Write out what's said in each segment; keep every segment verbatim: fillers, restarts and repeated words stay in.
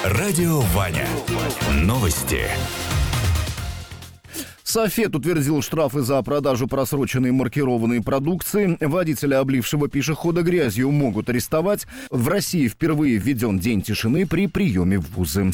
Радио Ваня. Новости. Софет утвердил штрафы за продажу просроченной маркированной продукции. Водителя, облившего пешехода грязью, могут арестовать. В России впервые введен день тишины при приеме в вузы.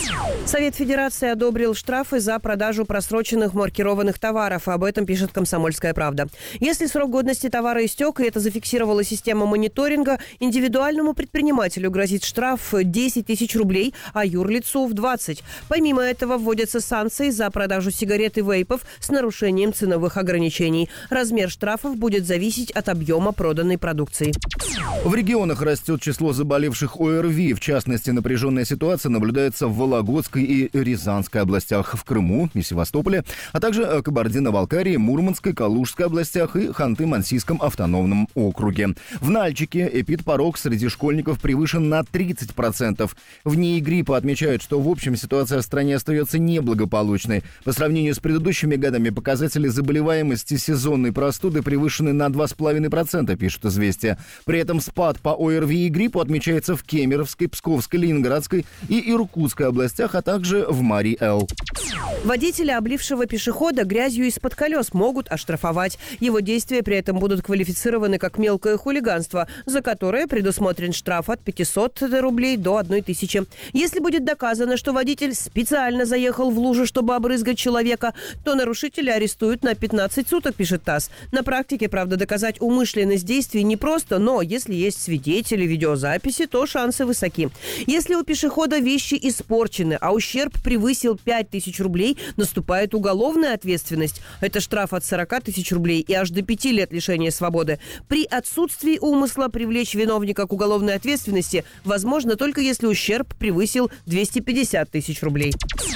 Совет Федерации одобрил штрафы за продажу просроченных маркированных товаров. Об этом пишет «Комсомольская правда». Если срок годности товара истек, и это зафиксировала система мониторинга, индивидуальному предпринимателю грозит штраф десять тысяч рублей, а юрлицу в двадцать. Помимо этого вводятся санкции за продажу сигарет и вейпов с нарушением ценовых ограничений. Размер штрафов будет зависеть от объема проданной продукции. В регионах растет число заболевших ОРВИ. В частности, напряженная ситуация наблюдается в Вологодской и Рязанской областях, в Крыму и Севастополе, а также Кабардино-Балкарии, Мурманской, Калужской областях и Ханты-Мансийском автономном округе. В Нальчике эпидпорог среди школьников превышен на тридцать процентов. В НИИ гриппа отмечают, что в общем ситуация в стране остается неблагополучной. По сравнению с предыдущими годами показатели заболеваемости сезонной простуды превышены на два с половиной процента, пишут «Известия». При этом спад по ОРВИ и гриппу отмечается в Кемеровской, Псковской, Ленинградской и Иркутской областях, а также в Марий-Эл. Водителя, облившего пешехода грязью из-под колес, могут оштрафовать. Его действия при этом будут квалифицированы как мелкое хулиганство, за которое предусмотрен штраф от пятисот рублей до одной тысячи. Если будет доказано, что водитель специально заехал в лужу, чтобы обрызгать человека, то нарушителя арестуют на пятнадцать суток, пишет ТАСС. На практике, правда, доказать умышленность действий непросто, но если есть свидетели, видеозаписи, то шансы высоки. Если у пешехода вещи испорчены, а ущерб превысил пять тысяч рублей, наступает уголовная ответственность. Это штраф от сорока тысяч рублей и аж до пяти лет лишения свободы. При отсутствии умысла привлечь виновника к уголовной ответственности возможно только если ущерб превысил двести пятьдесят тысяч рублей.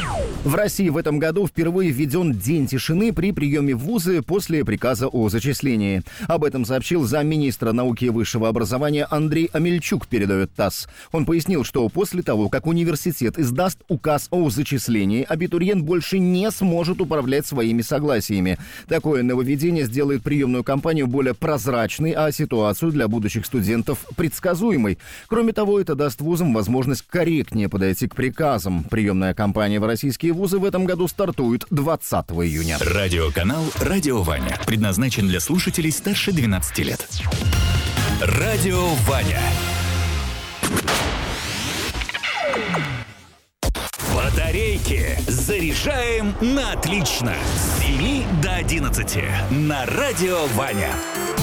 В России в этом году впервые введен день тишины при приеме в вузы после приказа о зачислении. Об этом сообщил замминистра науки и высшего образования Андрей Амельчук, передает ТАСС. Он пояснил, что после того, как университет издаст указ о зачислении, абитуриент больше не сможет управлять своими согласиями. Такое нововведение сделает приемную кампанию более прозрачной, а ситуацию для будущих студентов предсказуемой. Кроме того, это даст вузам возможность корректнее подойти к приказам. Приемная кампания в российские вузы в этом году стартует двадцатого июня. Радиоканал «Радио Ваня» предназначен для слушателей старше двенадцати лет. Радио Ваня. Батарейки заряжаем на отлично. С семи до одиннадцати на Радио Ваня.